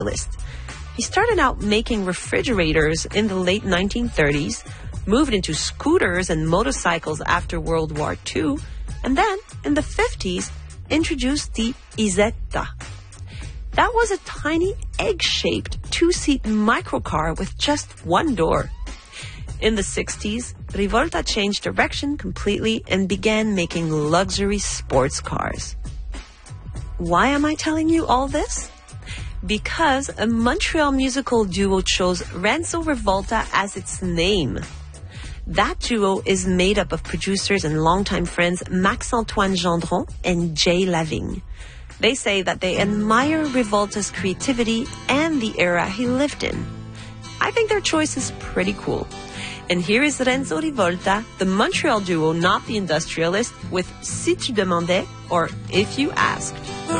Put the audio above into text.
He started out making refrigerators in the late 1930s, moved into scooters and motorcycles after World War II, and then, in the 50s, introduced the Isetta. That was a tiny egg-shaped two-seat microcar with just one door. In the 60s, Rivolta changed direction completely and began making luxury sports cars. Why am I telling you all this? Because a Montreal musical duo chose Renzo Rivolta as its name. That duo is made up of producers and longtime friends Max-Antoine Gendron and Jay Lavigne. They say that they admire Rivolta's creativity and the era he lived in. I think their choice is pretty cool. And here is Renzo Rivolta, the Montreal duo, not the industrialist, with Si tu demandais, or If you asked.